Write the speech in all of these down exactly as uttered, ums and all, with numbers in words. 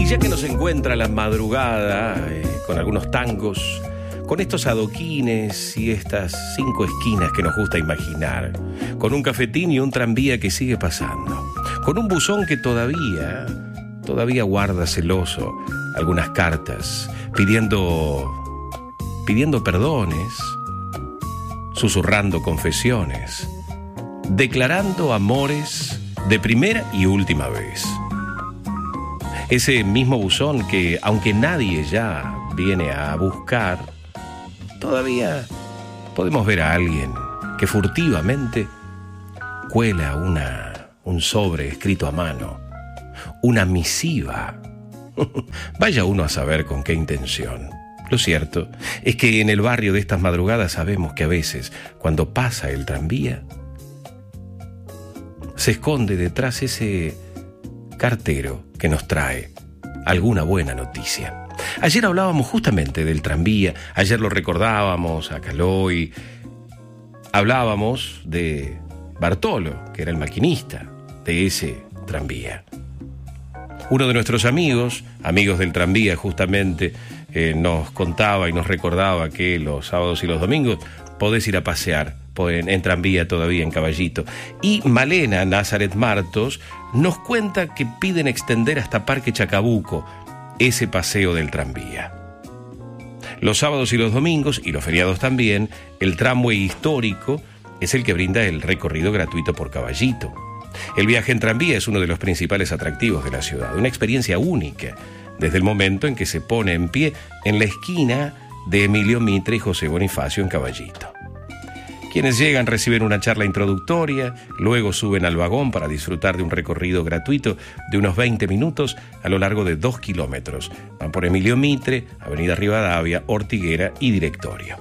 Y ya que nos encuentra la madrugada eh, con algunos tangos, con estos adoquines y estas cinco esquinas que nos gusta imaginar, con un cafetín y un tranvía que sigue pasando, con un buzón que todavía, todavía guarda celoso algunas cartas, pidiendo, pidiendo perdones, susurrando confesiones, declarando amores de primera y última vez. Ese mismo buzón que, aunque nadie ya viene a buscar, todavía podemos ver a alguien que furtivamente cuela una, un sobre escrito a mano, una misiva. Vaya uno a saber con qué intención. Lo cierto es que en el barrio de estas madrugadas sabemos que a veces, cuando pasa el tranvía, se esconde detrás ese cartero que nos trae alguna buena noticia. Ayer hablábamos justamente del tranvía, ayer lo recordábamos a Caloi, hablábamos de Bartolo, que era el maquinista de ese tranvía. Uno de nuestros amigos, amigos del tranvía justamente, eh, nos contaba y nos recordaba que los sábados y los domingos podés ir a pasear En, en tranvía todavía, en Caballito. Y Malena Nazaret Martos nos cuenta que piden extender hasta Parque Chacabuco ese paseo del tranvía. Los sábados y los domingos, y los feriados también, el tramway histórico es el que brinda el recorrido gratuito por Caballito. El viaje en tranvía es uno de los principales atractivos de la ciudad, una experiencia única, desde el momento en que se pone en pie en la esquina de Emilio Mitre y José Bonifacio en Caballito. Quienes llegan reciben una charla introductoria, luego suben al vagón para disfrutar de un recorrido gratuito de unos veinte minutos a lo largo de dos kilómetros. Van por Emilio Mitre, Avenida Rivadavia, Ortiguera y Directorio.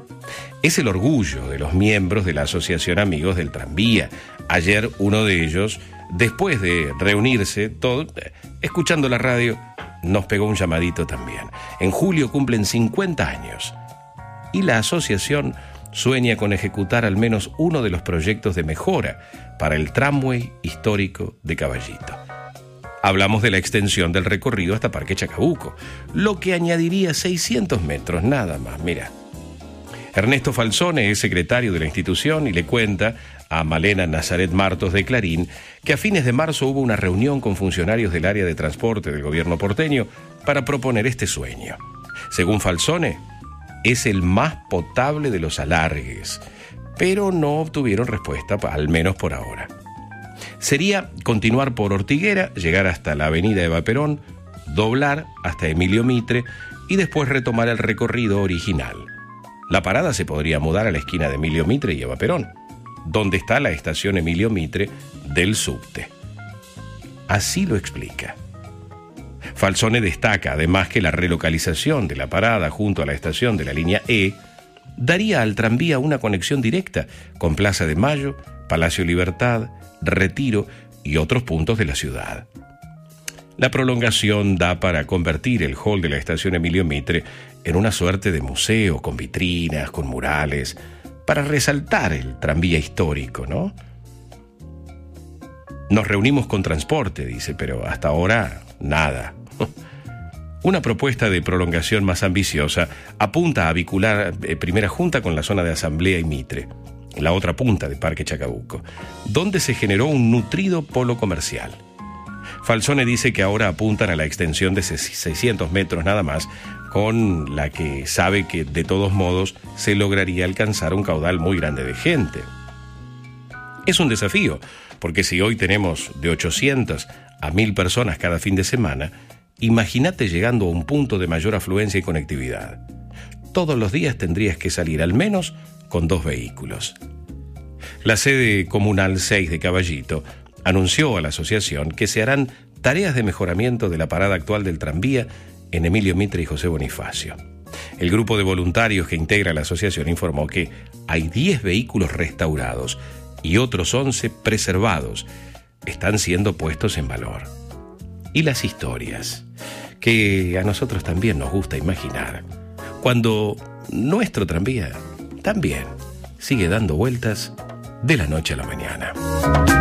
Es el orgullo de los miembros de la Asociación Amigos del Tranvía. Ayer uno de ellos, después de reunirse, todo, escuchando la radio, nos pegó un llamadito también. En julio cumplen cincuenta años y la asociación sueña con ejecutar al menos uno de los proyectos de mejora para el tramway histórico de Caballito. Hablamos de la extensión del recorrido hasta Parque Chacabuco, lo que añadiría seiscientos metros nada más, mira. Ernesto Falzone es secretario de la institución y le cuenta a Malena Nazaret Martos de Clarín que a fines de marzo hubo una reunión con funcionarios del área de transporte del gobierno porteño para proponer este sueño. Según Falzone, es el más potable de los alargues, pero no obtuvieron respuesta, al menos por ahora. Sería continuar por Ortiguera, llegar hasta la avenida Eva Perón, doblar hasta Emilio Mitre y después retomar el recorrido original. La parada se podría mudar a la esquina de Emilio Mitre y Eva Perón, donde está la estación Emilio Mitre del subte. Así lo explica. Falzone destaca además que la relocalización de la parada junto a la estación de la línea E daría al tranvía una conexión directa con Plaza de Mayo, Palacio Libertad, Retiro y otros puntos de la ciudad. La prolongación da para convertir el hall de la estación Emilio Mitre en una suerte de museo con vitrinas, con murales, para resaltar el tranvía histórico, ¿no? Nos reunimos con transporte, dice, pero hasta ahora nada. Una propuesta de prolongación más ambiciosa apunta a vincular eh, primera junta con la zona de Asamblea y Mitre, la otra punta de Parque Chacabuco, donde se generó un nutrido polo comercial. Falzone dice que ahora apuntan a la extensión de seiscientos metros nada más, con la que sabe que de todos modos se lograría alcanzar un caudal muy grande de gente. Es un desafío, porque si hoy tenemos de ochocientas a mil personas cada fin de semana, imagínate llegando a un punto de mayor afluencia y conectividad. Todos los días tendrías que salir al menos con dos vehículos. La sede comunal seis de Caballito anunció a la asociación que se harán tareas de mejoramiento de la parada actual del tranvía en Emilio Mitre y José Bonifacio. El grupo de voluntarios que integra la asociación informó que hay diez vehículos restaurados y otros once preservados están siendo puestos en valor. Y las historias, que a nosotros también nos gusta imaginar, cuando nuestro tranvía también sigue dando vueltas de la noche a la mañana.